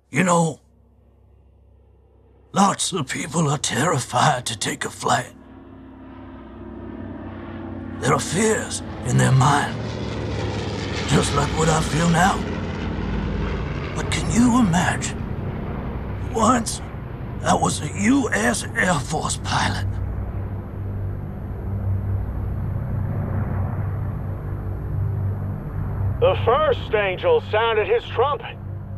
You know, lots of people are terrified to take a flight. There are fears in their mind, just like what I feel now. But can you imagine? Once, I was a U.S. Air Force pilot. The first angel sounded his trumpet,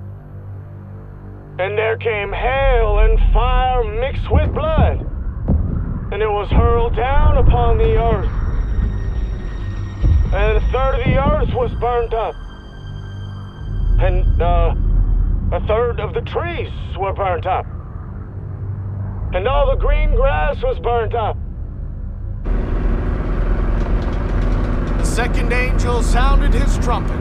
and there came hail and fire mixed with blood, and it was hurled down upon the earth, and a third of the earth was burned up, and a third of the trees were burnt up, and all the green grass was burnt up. The second angel sounded his trumpet,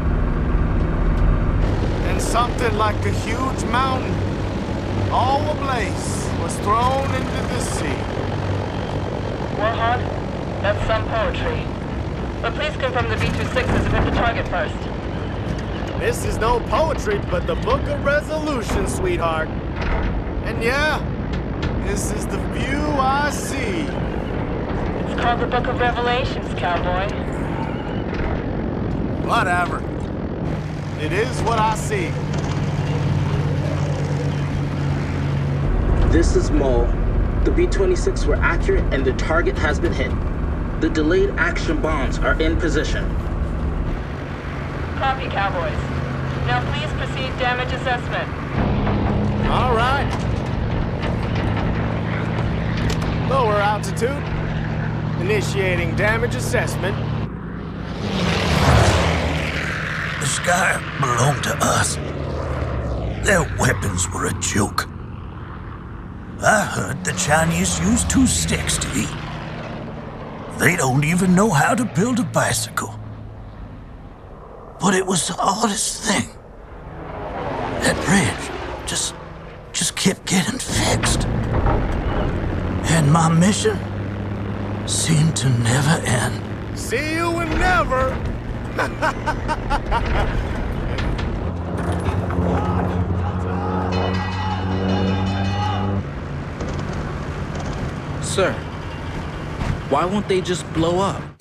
and something like a huge mountain, all ablaze, was thrown into the sea. Warhawk, that's some poetry. But please confirm the B-26 has hit the target first. This is no poetry, but the Book of Resolution, sweetheart. And yeah, this is the view I see. It's called the Book of Revelations, cowboy. Whatever. It is what I see. This is Maul. The B-26 were accurate and the target has been hit. The delayed action bombs are in position. Copy, cowboys. Now please proceed damage assessment. All right. Lower altitude. Initiating damage assessment. The sky belonged to us. Their weapons were a joke. I heard the Chinese use 2 sticks to eat. They don't even know how to build a bicycle. But it was the hardest thing. That bridge just kept getting fixed. And my mission seemed to never end. See you and never. Sir, why won't they just blow up?